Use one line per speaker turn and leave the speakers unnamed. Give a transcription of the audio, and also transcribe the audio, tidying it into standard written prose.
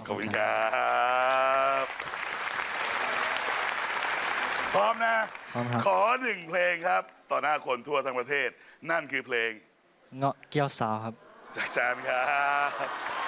ขอบคุณครับพร้อมนะ
พร้อมครับ
ขอหนึ่งเพลงครับ ต่อหน้าคนทั่วทั้งประเทศ นั่นคือเพลง
เงาะเกี้ยวสาวครับ
จากแซมครับ